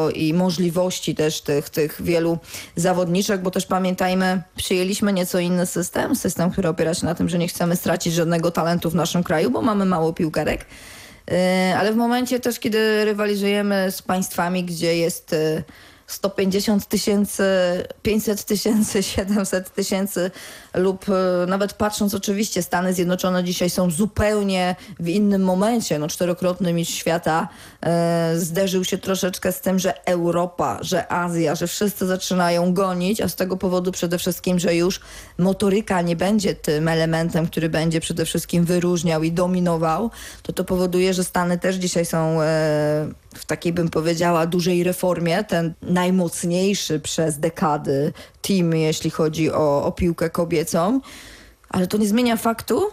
tego i możliwości też tych wielu zawodniczek, bo też pamiętajmy, przyjęliśmy nieco inny system, który opiera się na tym, że nie chcemy stracić żadnego talentu w naszym kraju, bo mamy mało piłkarek. Ale w momencie też, kiedy rywalizujemy z państwami, gdzie jest 150 tysięcy, 500 tysięcy, 700 tysięcy lub nawet patrząc oczywiście, Stany Zjednoczone dzisiaj są zupełnie w innym momencie. No, 4-krotny mistrz świata zderzył się troszeczkę z tym, że Europa, że Azja, że wszyscy zaczynają gonić, a z tego powodu przede wszystkim, że już motoryka nie będzie tym elementem, który będzie przede wszystkim wyróżniał i dominował, to powoduje, że Stany też dzisiaj są w takiej, bym powiedziała, dużej reformie. Ten najmocniejszy przez dekady team, jeśli chodzi o piłkę kobiecą. Ale to nie zmienia faktu,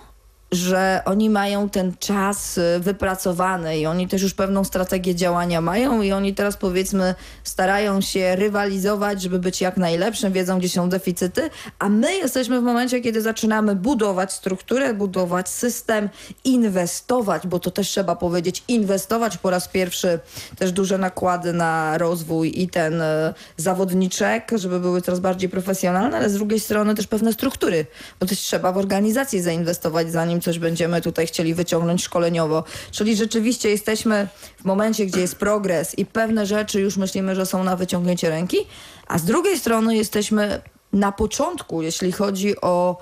że oni mają ten czas wypracowany i oni też już pewną strategię działania mają i oni teraz, powiedzmy, starają się rywalizować, żeby być jak najlepszym, wiedzą, gdzie są deficyty, a my jesteśmy w momencie, kiedy zaczynamy budować strukturę, budować system, inwestować, bo to też trzeba powiedzieć, inwestować po raz pierwszy, też duże nakłady na rozwój i ten zawodniczek, żeby były coraz bardziej profesjonalne, ale z drugiej strony też pewne struktury, bo też trzeba w organizację zainwestować, zanim coś będziemy tutaj chcieli wyciągnąć szkoleniowo. Czyli rzeczywiście jesteśmy w momencie, gdzie jest progres i pewne rzeczy już myślimy, że są na wyciągnięcie ręki, a z drugiej strony jesteśmy na początku, jeśli chodzi o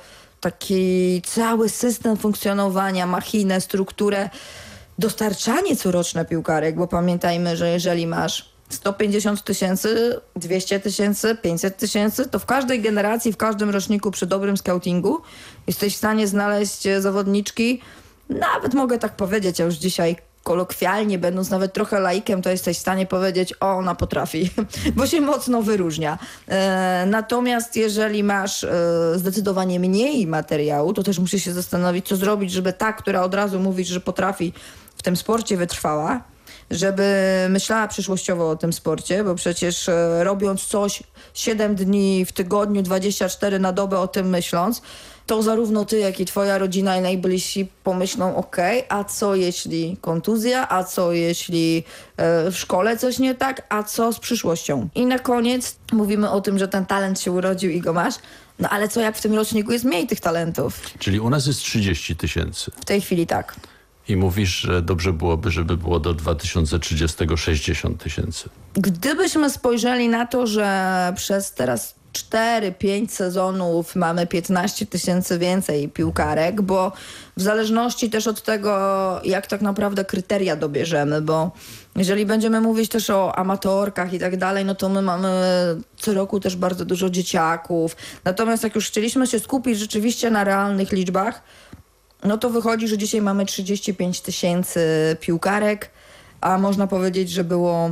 taki cały system funkcjonowania, machinę, strukturę, dostarczanie coroczne piłkarek, bo pamiętajmy, że jeżeli masz 150 tysięcy, 200 tysięcy, 500 tysięcy, to w każdej generacji, w każdym roczniku przy dobrym scoutingu jesteś w stanie znaleźć zawodniczki, nawet mogę tak powiedzieć, ja już dzisiaj kolokwialnie, będąc nawet trochę laikiem, to jesteś w stanie powiedzieć, o, ona potrafi, bo się mocno wyróżnia. Natomiast jeżeli masz zdecydowanie mniej materiału, to też musisz się zastanowić, co zrobić, żeby ta, która od razu mówisz, że potrafi, w tym sporcie wytrwała, żeby myślała przyszłościowo o tym sporcie, bo przecież robiąc coś 7 dni w tygodniu, 24 na dobę o tym myśląc, to zarówno ty, jak i twoja rodzina i najbliżsi pomyślą, okej, a co jeśli kontuzja, a co jeśli w szkole coś nie tak, a co z przyszłością? I na koniec mówimy o tym, że ten talent się urodził i go masz, no ale co jak w tym roczniku jest mniej tych talentów? Czyli u nas jest 30 tysięcy. W tej chwili tak. I mówisz, że dobrze byłoby, żeby było do 2030 60 tysięcy. Gdybyśmy spojrzeli na to, że przez teraz 4-5 sezonów mamy 15 tysięcy więcej piłkarek, bo w zależności też od tego, jak tak naprawdę kryteria dobierzemy, bo jeżeli będziemy mówić też o amatorkach i tak dalej, no to my mamy co roku też bardzo dużo dzieciaków. Natomiast jak już chcieliśmy się skupić rzeczywiście na realnych liczbach, no to wychodzi, że dzisiaj mamy 35 tysięcy piłkarek, a można powiedzieć, że było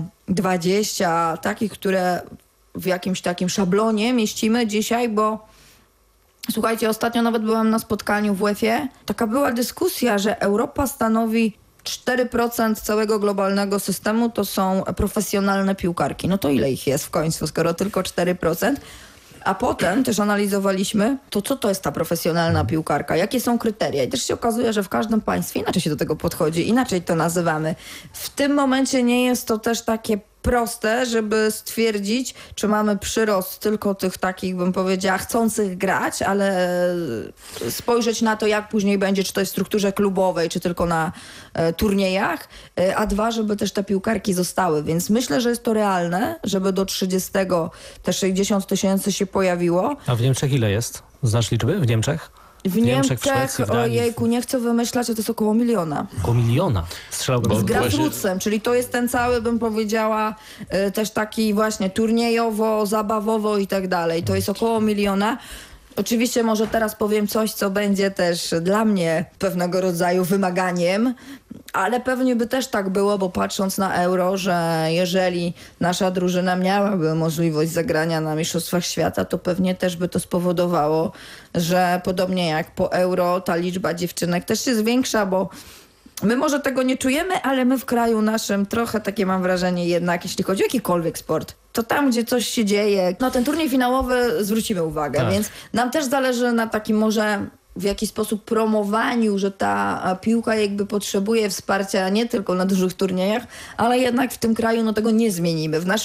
20 takich, które w jakimś takim szablonie mieścimy dzisiaj, bo słuchajcie, ostatnio nawet byłam na spotkaniu w UEFA. Taka była dyskusja, że Europa stanowi 4% całego globalnego systemu, to są profesjonalne piłkarki. No to ile ich jest w końcu, skoro tylko 4%? A potem też analizowaliśmy, to co to jest ta profesjonalna piłkarka, jakie są kryteria. I też się okazuje, że w każdym państwie inaczej się do tego podchodzi, inaczej to nazywamy. W tym momencie nie jest to też takie proste, żeby stwierdzić, czy mamy przyrost tylko tych takich, bym powiedziała, chcących grać, ale spojrzeć na to, jak później będzie, czy to jest w strukturze klubowej, czy tylko na turniejach, a dwa, żeby też te piłkarki zostały. Więc myślę, że jest to realne, żeby do 30 te 60 tysięcy się pojawiło. A w Niemczech ile jest? Znasz liczby w Niemczech? W Niemczech, w Szwecji, w Danii. ojejku, nie chcę wymyślać, że to jest około 1 miliona. Około 1 miliona? Strzelałbym. Z grassrootsem, czyli to jest ten cały, bym powiedziała, też taki właśnie turniejowo, zabawowo i tak dalej. To jest około 1 miliona. Oczywiście może teraz powiem coś, co będzie też dla mnie pewnego rodzaju wymaganiem, ale pewnie by też tak było, bo patrząc na Euro, że jeżeli nasza drużyna miałaby możliwość zagrania na Mistrzostwach Świata, to pewnie też by to spowodowało, że podobnie jak po Euro ta liczba dziewczynek też się zwiększa, bo my może tego nie czujemy, ale my w kraju naszym trochę takie mam wrażenie jednak, jeśli chodzi o jakikolwiek sport, to tam, gdzie coś się dzieje, no ten turniej finałowy zwrócimy uwagę, Tak. Więc nam też zależy na takim może w jakiś sposób promowaniu, że ta piłka jakby potrzebuje wsparcia nie tylko na dużych turniejach, ale jednak w tym kraju no tego nie zmienimy. W naszym